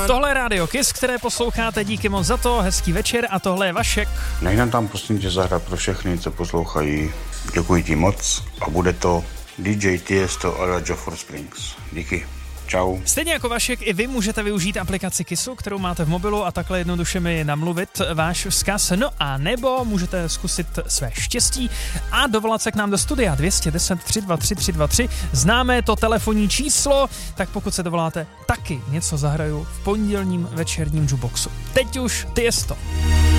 Tohle je Radio Kiss, které posloucháte, díky moc za to, hezký večer a tohle je Vašek. Nejde tam prosím tě zahrát pro všechny, co poslouchají. Děkuji ti moc a bude to DJ Tiesto a Joe Springs. Díky. Čau. Stejně jako Vašek, i vy můžete využít aplikaci Kissu, kterou máte v mobilu a takhle jednoduše mi namluvit váš vzkaz. No a nebo můžete zkusit své štěstí a dovolat se k nám do studia 210 323 323. Známe to telefonní číslo, tak pokud se dovoláte, taky něco zahraju v pondělním večerním jukeboxu. Teď už Tiesto.